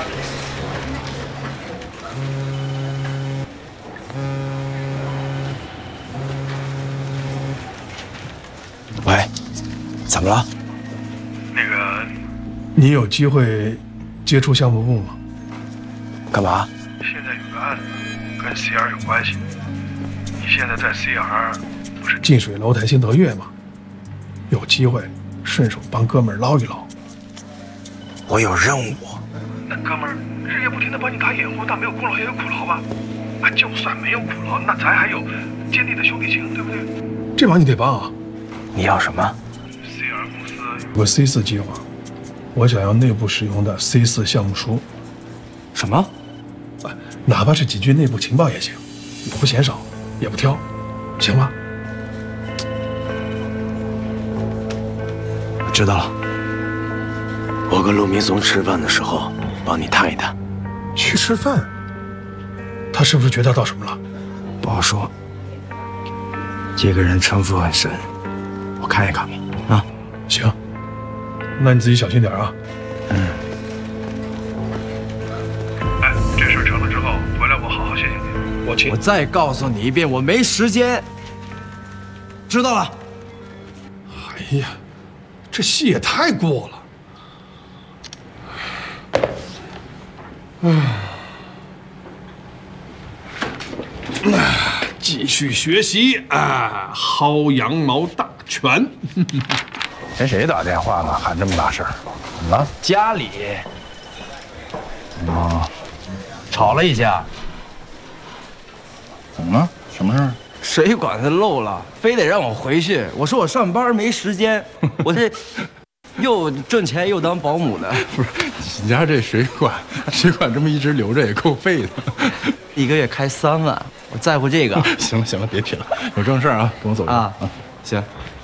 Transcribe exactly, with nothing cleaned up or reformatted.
喂，怎么了？ 那个， 你有机会接触项目部吗？ 干嘛？ 现在有个案子跟 C R 有关系。你现在在 C R 不是近水楼台先得月吗？有机会顺手帮哥们儿捞一捞。 我有任务。 那哥们儿日夜不停的帮你打掩护，但没有功劳也有苦劳吧？啊，就算没有苦劳，那咱还有坚定的兄弟情，对不对？ 这忙你得帮啊！ 你要什么 ？C R 公司有个 C 四计划，我想要内部使用的 C 四项目书。 什么？ 啊，哪怕是几句内部情报也行，不嫌少，也不挑，行吗？ 我知道了。我跟陆明松吃饭的时候，帮你探一探。 去吃饭？他是不是觉察到什么了？ 不好说。这个人城府很深，我看一看啊。 行，那你自己小心点啊。 嗯。 哎，这事成了之后，回来我好好谢谢你。我请。 我再告诉你一遍，我没时间。知道了。 哎呀，这戏也太过了。唉。继续学习啊，薅羊毛大全。 跟谁打电话呢？喊这么大声？怎么了？ 家里啊，吵了一架。怎么了？什么事儿？ 水管子漏了，非得让我回去。我说我上班没时间，我这又挣钱又当保姆的。 不是，你家这水管，水管这么一直留着也够费的。 一个月开三万，我在乎这个。 行了行了，别提了，有正事啊，跟我走着啊。行。